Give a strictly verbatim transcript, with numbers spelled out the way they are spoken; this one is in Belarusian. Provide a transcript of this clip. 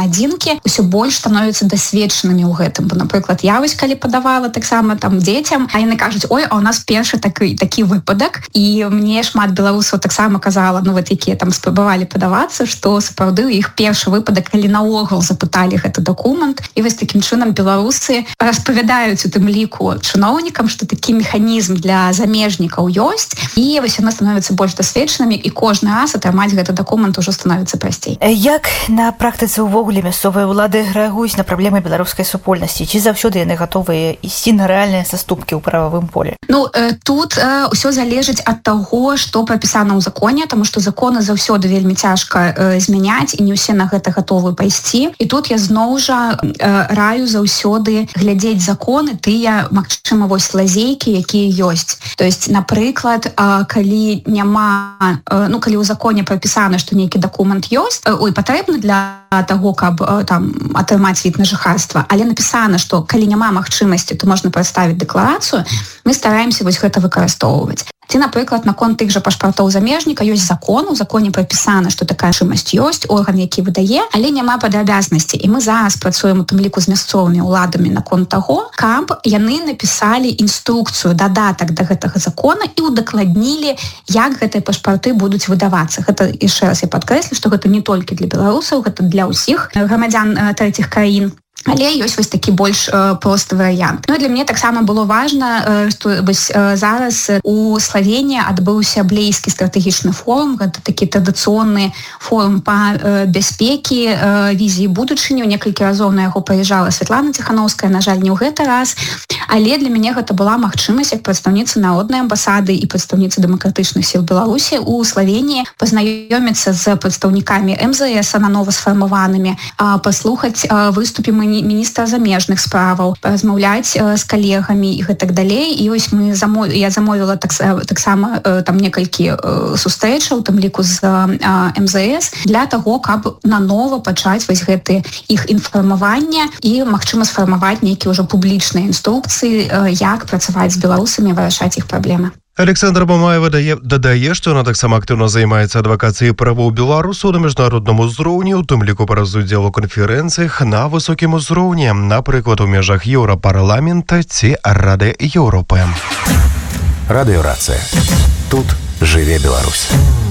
адзінкі ўсё больш становяцца дасведчанымі ў гэтым. Бо, напрыклад, я вось калі падавала таксама там дзецям, а яны кажуць: ой, а у нас першы такі такі выпадак. І мне шмат беларусаў таксама казала, ну вот якія там спрабавалі падавацца, што сапраўды іх першы выпадак, калі наогул запыталі гэты дакумент. І вось такім чынам беларусы распавядаюць у тым ліку чыноўнікам, што такі механізм для замежнікаў ёсць, і вось яны становяцца больш дасведчанымі, і кожны раз атрымаць гэты дакумент ужо становіцца прасцей. Як на практыцы ўвогуле мясцовыя ўлады рэагуюць на праблемы беларускай супольнасці? Ці заўсёды яны гатовыя ісці на рэальныя саступкі ў прававым полі? Ну, тут ўсё залежыць ад таго, што прапісана ў законе, таму што законы заўсёды вельмі цяжка змяняць, і не ўсе на гэта гатовы пайсці. І тут я зноў жа раю заўсёды глядзець законы, тыя, магчыма, вось лазейкі, якія ёсць. То есть, напрыклад, калі няма, ну, калі ў законе прапісана, што нейкі дакумент ёсць, ой, патрэбны для таго, каб там атрымаць від на жыхарства, але напісана, што калі няма магчымасці, то можна прадставіць дэкларацыю, мы стараемся вось гэта выкарыстоўваць. Ці, напрыклад, наконт тых жа пашпартоў замежніка ёсць закон, у законе прапісана, што такая магчымасць ёсць, орган, які выдае, але няма падрабязнасці. І мы зараз працуем у тым ліку з мясцовымі ўладамі наконт таго, каб яны напісалі інструкцыю, дадатак да гэтага закона і удакладнілі, як гэтыя пашпарты будуць выдавацца. Гэта, яшчэ раз я падкрэслю, што гэта не толькі для беларусаў, гэта для ўсіх грамадзян трэціх краін. Але ёсць вось такі больш э, просты варыянт. Ну і для мяне таксама было важна, э, што вось, э, зараз у Славении адбыўся блейскі стратэгічны форум, гэта такі традыцыйны форум па э, бяспекі, э, візіі будучыні. Некалькі разоў на яго прыязджала Святлана Ціхановская, на жаль, не ў гэты раз. Але для мяне гэта была магчымасць як прадстаўніцы народнай амбасады і прадстаўніцы дэмакратычных сіл Беларусі у Славении пазнаёміцца з прадстаўнікамі эм зэ эс на нова сфармаванымі, э, паслухаць э, выступы міністра замежных справаў, размаўляць з калегамі і гэтак далей. І вось мы замов... я замовіла так, таксама там некалькі сустрэчаў, там ліку з эм зэ эс, для таго, каб нанова пачаць вось гэты іх інфармаванне і, магчыма, сфармаваць нейкія ўжо публічныя інструкцыі, як працаваць з беларусамі, вырашаць іх праблемы. Александра Мамаева дадае, што яна таксама актыўна займаецца адвакацыяй правоў беларусаў на міжнародным узроўні, у тым ліку праз удзел у канферэнцыях на высокім узроўні, напрыклад, у межах Еўрапарламента ці Рады Еўропы. Радыёрацыя. Тут жыве Беларусь.